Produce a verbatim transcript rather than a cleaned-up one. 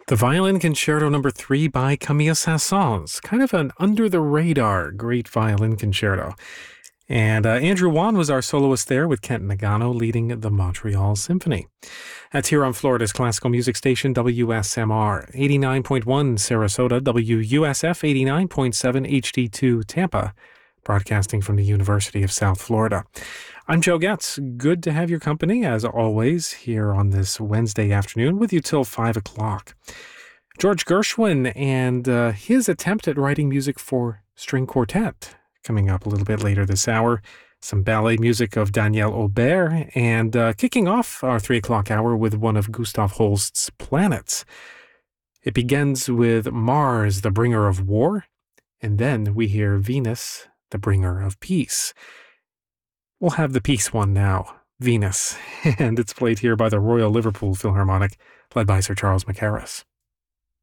The Violin Concerto Number Three by Camille Saint-Saëns, kind of an under-the-radar great violin concerto. And uh, Andrew Wan was our soloist there, with Kent Nagano leading the Montreal Symphony. That's here on Florida's classical music station, W S M R, eighty-nine point one Sarasota, W U S F eighty-nine point seven H D two Tampa, broadcasting from the University of South Florida. I'm Joe Getz. Good to have your company, as always, here on this Wednesday afternoon, with you till five o'clock. George Gershwin and uh, his attempt at writing music for string quartet, coming up a little bit later this hour. Some ballet music of Daniel Aubert, and uh, kicking off our three o'clock hour with one of Gustav Holst's planets. It begins with Mars, the bringer of war, and then we hear Venus, the bringer of peace. We'll have the peace one now, Venus, and it's played here by the Royal Liverpool Philharmonic, led by Sir Charles Mackerras.